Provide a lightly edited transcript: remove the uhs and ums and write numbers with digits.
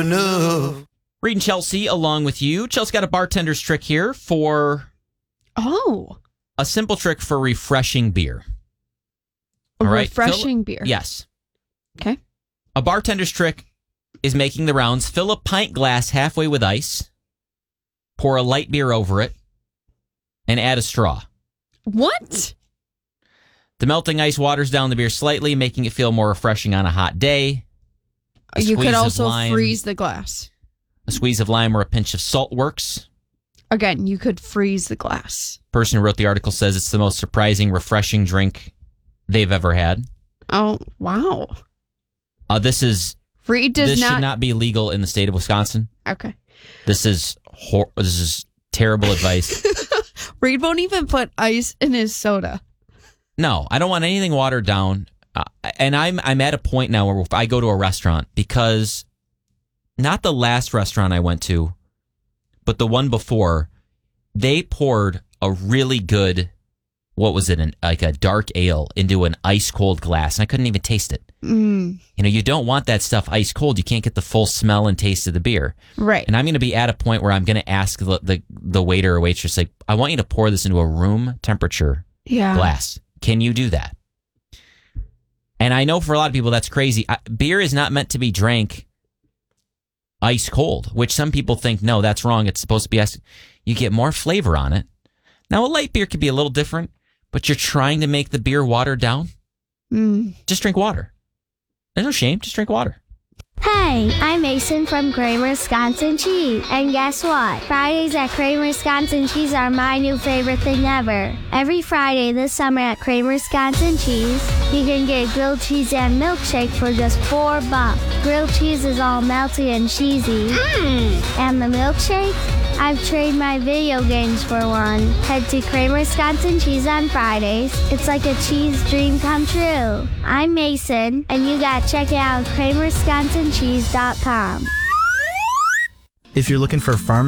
enough. Reed and Chelsea along with you. Chelsea got a bartender's trick here for a simple trick for refreshing beer. All right? Refreshing beer. Yes. Okay. A bartender's trick is making the rounds. Fill a pint glass halfway with ice. Pour a light beer over it. And add a straw. What? The melting ice waters down the beer slightly, making it feel more refreshing on a hot day. You could also freeze the glass. A squeeze of lime or a pinch of salt works. Again, you could freeze the glass. Person who wrote the article says it's the most surprising, refreshing drink they've ever had. Oh, wow. This Reed should not be legal in the state of Wisconsin. Okay. This is terrible advice. Reed won't even put ice in his soda. No, I don't want anything watered down. And I'm at a point now where if I go to a restaurant, because not the last restaurant I went to, but the one before, they poured a really good, what was it, like a dark ale into an ice cold glass, and I couldn't even taste it. You know, you don't want that stuff ice cold. You can't get the full smell and taste of the beer. Right. And I'm going to be at a point where I'm going to ask the waiter or waitress, like, I want you to pour this into a room temperature glass. Can you do that? And I know for a lot of people that's crazy. Beer is not meant to be drank ice cold, which some people think, no, that's wrong. It's supposed to be ice. You get more flavor on it. Now, a light beer could be a little different, but you're trying to make the beer watered down. Just drink water. There's no shame. Just drink water. Hey, I'm Mason from Kramer Wisconsin Cheese. And guess what? Fridays at Kramer Wisconsin Cheese are my new favorite thing ever. Every Friday this summer at Kramer Wisconsin Cheese, you can get grilled cheese and milkshake for just $4. Grilled cheese is all melty and cheesy. And the milkshake? I've traded my video games for one. Head to Kramer Wisconsin Cheese on Fridays. It's like a cheese dream come true. I'm Mason, and you gotta check it out at KramerWisconsinCheese.com. If you're looking for farm